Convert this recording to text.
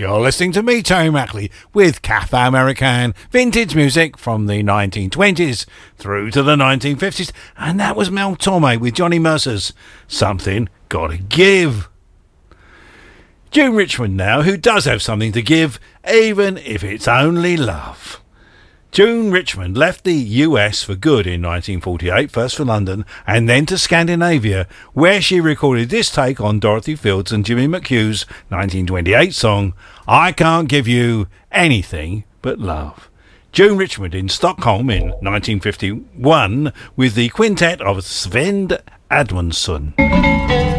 You're listening to me, Terry Mackley, with Cafe American, vintage music from the 1920s through to the 1950s. And that was Mel Torme with Johnny Mercer's Something Gotta Give. June Richmond now, who does have something to give, even if it's only love. June Richmond left the US for good in 1948, first for London and then to Scandinavia, where she recorded this take on Dorothy Fields and Jimmy McHugh's 1928 song, I Can't Give You Anything But Love. June Richmond in Stockholm in 1951 with the quintet of Sven Admundsson.